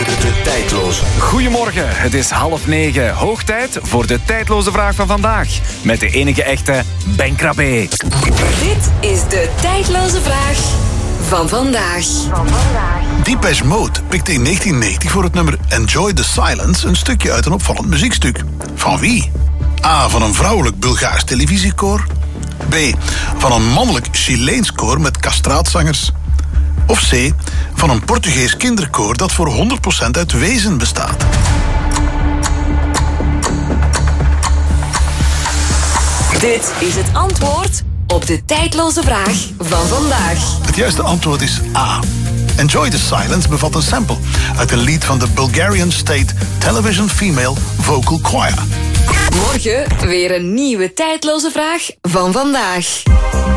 De tijdloze. Goedemorgen, het is 8:30. Hoog tijd voor de tijdloze vraag van vandaag. Met de enige echte Ben Krabbe. Dit is de tijdloze vraag van vandaag. Depeche Mode pikte in 1990 voor het nummer Enjoy the Silence een stukje uit een opvallend muziekstuk. Van wie? A. Van een vrouwelijk Bulgaars televisiekoor. B. Van een mannelijk Chileens koor met castraatzangers. Of C. Van een Portugees kinderkoor dat voor 100% uit wezen bestaat. Dit is het antwoord op de tijdloze vraag van vandaag. Het juiste antwoord is A. Enjoy the Silence bevat een sample uit een lied van de Bulgarian State Television Female Vocal Choir. Morgen weer een nieuwe tijdloze vraag van vandaag.